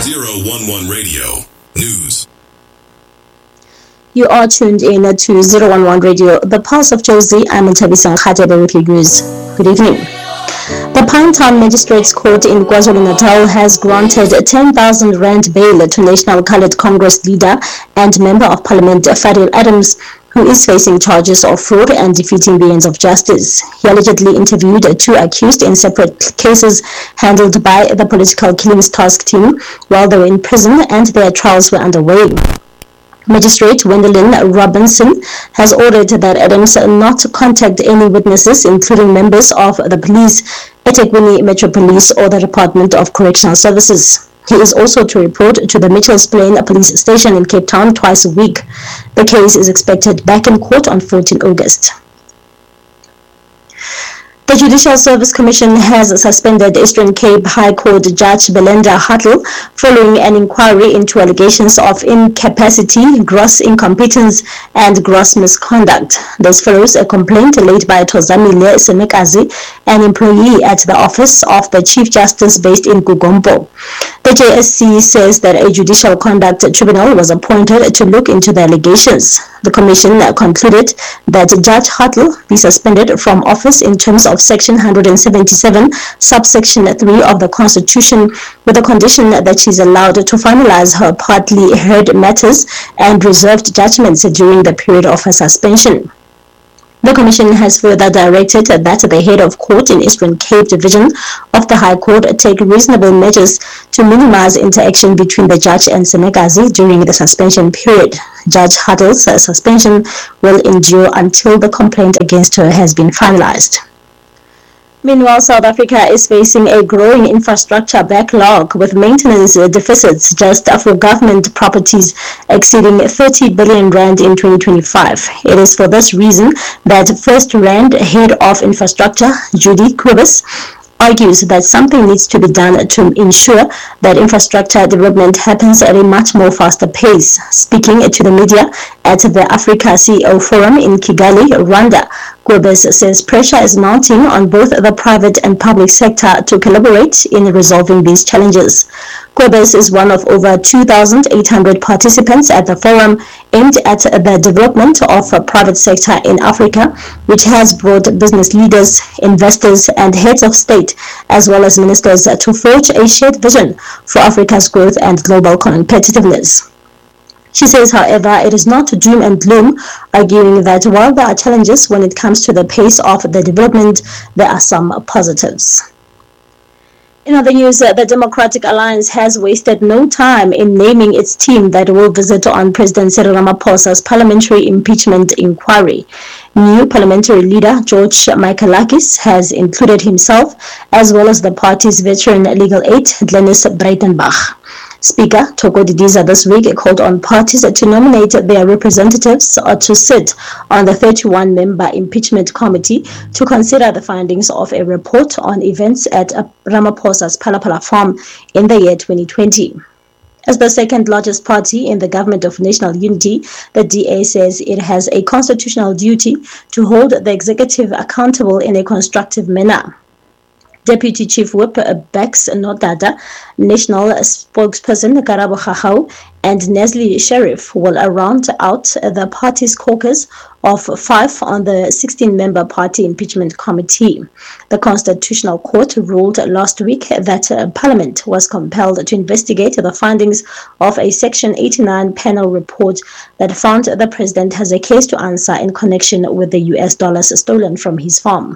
011 Radio News. You are tuned in to 011 Radio, the Pulse of Jozi. I'm Ntabisa Nkhatebe with your news. Good evening. The Pinetown Magistrates Court in KwaZulu-Natal has granted 10,000 rand bail to National Coloured Congress leader and Member of Parliament Fadil Adams, who is facing charges of fraud and defeating the ends of justice. He allegedly interviewed two accused in separate cases handled by the Political Killings Task Team while they were in prison and their trials were underway. Magistrate Wendelin Robinson has ordered that Adams not contact any witnesses, including members of the police, eThekwini Metro Police or the Department of Correctional Services. He is also to report to the Mitchells Plain Police Station in Cape Town twice a week. The case is expected back in court on 14 August. The Judicial Service Commission has suspended Eastern Cape High Court Judge Belinda Hartl following an inquiry into allegations of incapacity, gross incompetence, and gross misconduct. This follows a complaint laid by Thozamile Semekazi, an employee at the office of the Chief Justice based in Gugompo. The JSC says that a judicial conduct tribunal was appointed to look into the allegations. The commission concluded that Judge Hartl be suspended from office in terms of Section 177, subsection 3 of the Constitution, with the condition that she is allowed to finalize her partly heard matters and reserved judgments during the period of her suspension. The Commission has further directed that the head of court in Eastern Cape Division of the High Court take reasonable measures to minimize interaction between the judge and Semekazi during the suspension period. Judge Hartl's suspension will endure until the complaint against her has been finalized. Meanwhile, South Africa is facing a growing infrastructure backlog with maintenance deficits just for government properties exceeding 30 billion rand in 2025. It is for this reason that First Rand Head of Infrastructure, Judy Quibus, argues that something needs to be done to ensure that infrastructure development happens at a much more faster pace. Speaking to the media at the Africa CEO Forum in Kigali, Rwanda, Quibus says pressure is mounting on both the private and public sector to collaborate in resolving these challenges. Quibus is one of over 2,800 participants at the forum aimed at the development of the private sector in Africa, which has brought business leaders, investors, and heads of state, as well as ministers, to forge a shared vision for Africa's growth and global competitiveness. She says, however, it is not doom and gloom, arguing that while there are challenges when it comes to the pace of the development, there are some positives. In other news, the Democratic Alliance has wasted no time in naming its team that will visit on President Cyril Ramaphosa's parliamentary impeachment inquiry. New parliamentary leader George Michaelakis has included himself as well as the party's veteran legal aide Glenis Breitenbach. Speaker Thoko Didiza this week called on parties to nominate their representatives to sit on the 31-member impeachment committee to consider the findings of a report on events at Ramaphosa's Phala farm in the year 2020. As the second largest party in the Government of National Unity, the DA says it has a constitutional duty to hold the executive accountable in a constructive manner. Deputy Chief Whip Bex Nodada, National Spokesperson Karabo Khahau, and Nesli Sheriff will round out the party's caucus of 5 on the 16-member party impeachment committee. The Constitutional Court ruled last week that Parliament was compelled to investigate the findings of a Section 89 panel report that found the President has a case to answer in connection with the US dollars stolen from his farm.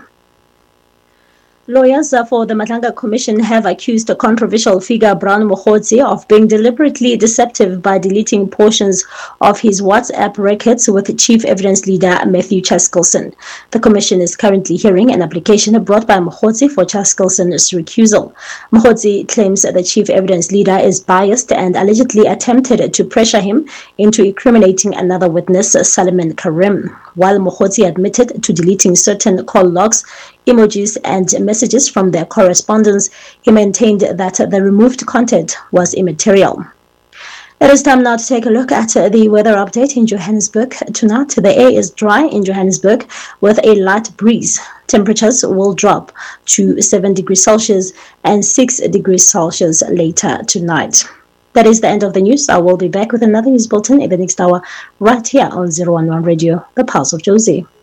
Lawyers for the Matlanga Commission have accused controversial figure Brown Mokgotsi of being deliberately deceptive by deleting portions of his WhatsApp records with Chief Evidence Leader Matthew Chaskelson. The Commission is currently hearing an application brought by Mokgotsi for Chaskelson's recusal. Mokgotsi claims the Chief Evidence Leader is biased and allegedly attempted to pressure him into incriminating another witness, Salman Karim. While Mokgotsi admitted to deleting certain call logs, emojis, and messages from their correspondence, he maintained that the removed content was immaterial. It is time now to take a look at the weather update in Johannesburg. Tonight, the air is dry in Johannesburg with a light breeze. Temperatures will drop to 7 degrees Celsius and 6 degrees Celsius later tonight. That is the end of the news. I will be back with another news bulletin in the next hour right here on 011 Radio, the Pulse of Jozi.